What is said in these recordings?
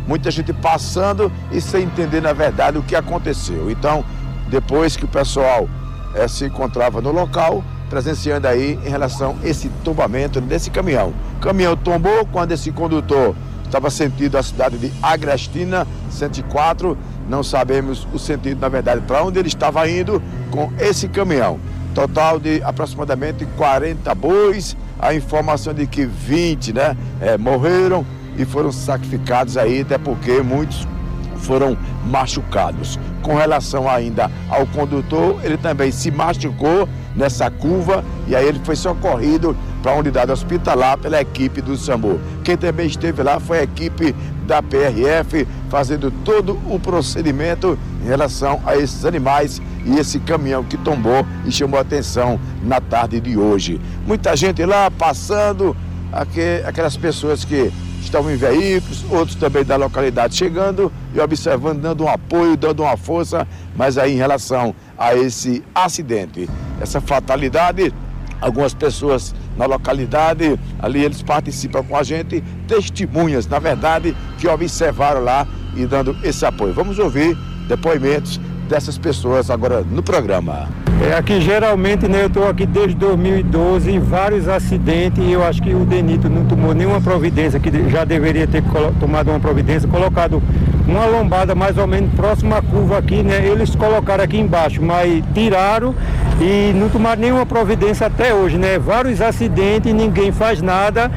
muita gente passando e sem entender na verdade o que aconteceu. Então, depois que o pessoal se encontrava no local, presenciando aí em relação a esse tombamento desse caminhão. O caminhão tombou quando esse condutor estava sentido a cidade de Agrestina, 104, não sabemos o sentido, na verdade, para onde ele estava indo com esse caminhão. Total de aproximadamente 40 bois, a informação de que 20 morreram e foram sacrificados aí, até porque muitos foram machucados. Com relação ainda ao condutor, ele também se machucou nessa curva e aí ele foi socorrido para a unidade hospitalar pela equipe do SAMU. Quem também esteve lá foi a equipe da PRF fazendo todo o procedimento em relação a esses animais e esse caminhão que tombou e chamou a atenção na tarde de hoje. Muita gente lá passando, aquelas pessoas que estavam em veículos, outros também da localidade chegando e observando, dando um apoio, dando uma força, mas aí em relação a esse acidente, essa fatalidade, algumas pessoas na localidade, ali eles participam com a gente, testemunhas, na verdade, que observaram lá e dando esse apoio. Vamos ouvir depoimentos dessas pessoas agora no programa. Aqui geralmente, eu estou aqui desde 2012, vários acidentes, e eu acho que o DENIT não tomou nenhuma providência, que já deveria ter tomado uma providência, colocado uma lombada mais ou menos próxima à curva aqui, eles colocaram aqui embaixo, mas tiraram e não tomaram nenhuma providência até hoje, vários acidentes, ninguém faz nada,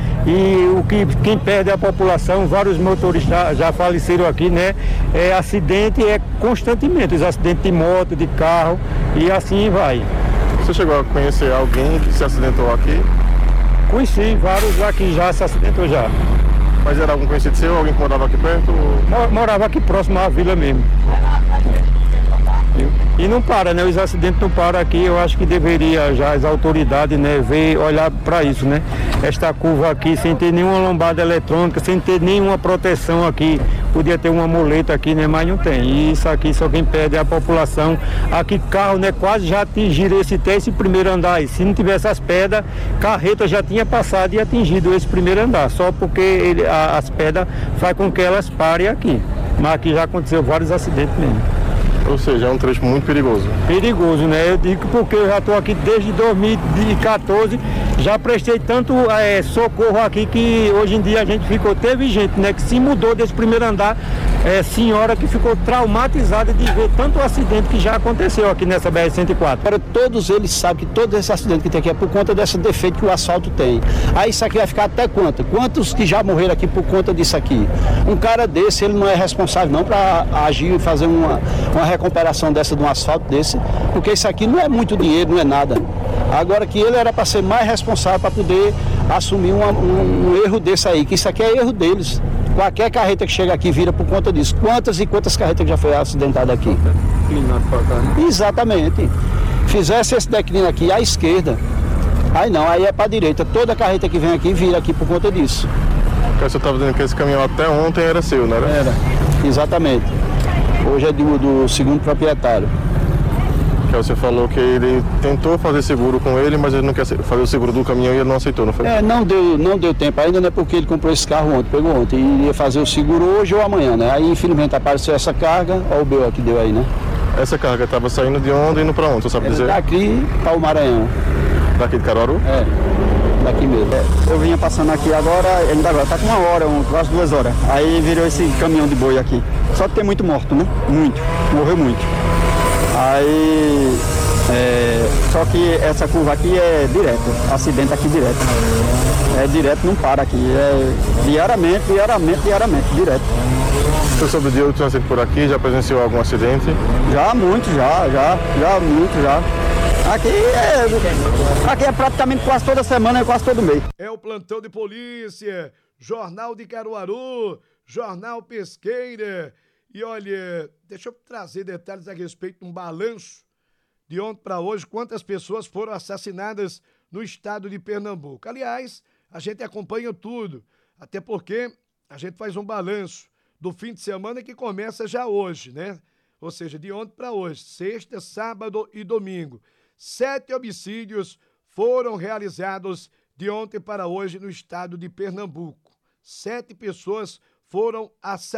e quem perde é a população, vários motoristas já faleceram aqui, acidente é constantemente, os acidentes de moto, de carro, e assim vai. Você chegou a conhecer alguém que se acidentou aqui? Conheci vários aqui já se acidentou já. Mas era algum conhecido seu, alguém que morava aqui perto? Morava aqui próximo à vila mesmo. E não para, os acidentes não param aqui, eu acho que deveria já as autoridades, olhar para isso, Esta curva aqui, sem ter nenhuma lombada eletrônica, sem ter nenhuma proteção aqui, podia ter uma muleta aqui, mas não tem. E isso aqui só quem perde é a população. Aqui carro, quase já atingiram esse primeiro andar. E se não tivesse as pedras, carreta já tinha passado e atingido esse primeiro andar, só porque as pedras fazem com que elas parem aqui. Mas aqui já aconteceu vários acidentes mesmo. Ou seja, é um trecho muito perigoso. Perigoso, Eu digo porque eu já estou aqui desde 2014, já prestei tanto socorro aqui que hoje em dia a gente teve gente, que se mudou desse primeiro andar, senhora que ficou traumatizada de ver tanto acidente que já aconteceu aqui nessa BR-104. Para todos eles sabem que todo esse acidente que tem aqui é por conta desse defeito que o asfalto tem. Aí isso aqui vai ficar até quanto? Quantos que já morreram aqui por conta disso aqui? Um cara desse, ele não é responsável não para agir e fazer uma recuperação dessa de um asfalto desse, porque isso aqui não é muito dinheiro, não é nada. Agora que ele era para ser mais responsável, para poder assumir um erro desse aí, que isso aqui é erro deles. Qualquer carreta que chega aqui vira por conta disso. Quantas e quantas carretas que já foi acidentada aqui? Exatamente. Fizesse esse declínio aqui à esquerda, aí não, aí é para a direita. Toda carreta que vem aqui vira aqui por conta disso. Você estava dizendo que esse caminhão até ontem era seu, não era? Era, exatamente. Hoje é do segundo proprietário. Que você falou que ele tentou fazer seguro com ele, mas ele não quer fazer o seguro do caminhão e ele não aceitou, não foi? Não deu tempo ainda, porque ele comprou esse carro ontem, pegou ontem, e ia fazer o seguro hoje ou amanhã, Aí infelizmente apareceu essa carga, olha o BO que deu aí, Essa carga estava saindo de onde e indo para onde, você sabe dizer? Daqui para o Maranhão. Daqui de Caruaru? Daqui mesmo. Eu vinha passando aqui agora, ainda agora, tá com 1 hora, quase 2 horas. Aí virou esse caminhão de boi aqui. Só que tem muito morto, Muito. Morreu muito. Aí, só que essa curva aqui é direto, acidente aqui direto. É direto, não para aqui. É diariamente, direto. Você soube de outros acidentes por aqui? Já presenciou algum acidente? Já, muito, muito. Aqui é praticamente quase toda semana, quase todo mês. É o plantão de polícia, Jornal de Caruaru, Jornal Pesqueira. E olha, deixa eu trazer detalhes a respeito de um balanço de ontem para hoje, quantas pessoas foram assassinadas no estado de Pernambuco. Aliás, a gente acompanha tudo, até porque a gente faz um balanço do fim de semana que começa já hoje, Ou seja, de ontem para hoje, sexta, sábado e domingo. 7 homicídios foram realizados de ontem para hoje no estado de Pernambuco. 7 pessoas foram assassinadas.